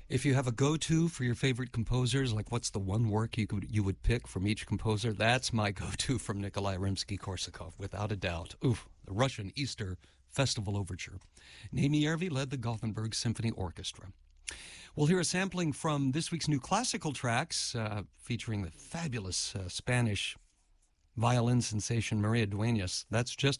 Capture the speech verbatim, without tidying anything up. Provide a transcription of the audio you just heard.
If you have a go-to for your favorite composers, like what's the one work you could you would pick from each composer, that's my go-to from Nikolai Rimsky-Korsakov, without a doubt. Oof, the Russian Easter Festival Overture. Naimi Järvi led the Gothenburg Symphony Orchestra. We'll hear a sampling from this week's new classical tracks, uh, featuring the fabulous uh, Spanish violin sensation Maria Dueñas. That's just